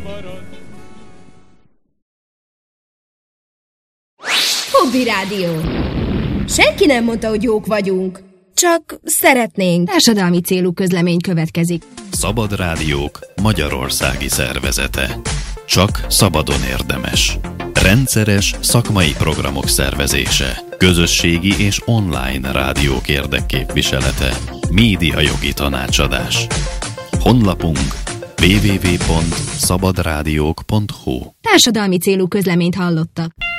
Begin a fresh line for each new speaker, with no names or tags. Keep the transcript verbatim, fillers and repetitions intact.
Hobby Rádió. Senki nem mondta, hogy jók vagyunk. Csak szeretnénk.
Társadalmi célú közlemény következik.
Szabad Rádiók Magyarországi Szervezete. Csak szabadon érdemes. Rendszeres szakmai programok szervezése. Közösségi és online rádiók érdekképviselete. Médiajogi tanácsadás. Honlapunk double-u double-u double-u pont szabadrádiók pont hu.
Társadalmi célú közleményt hallottak.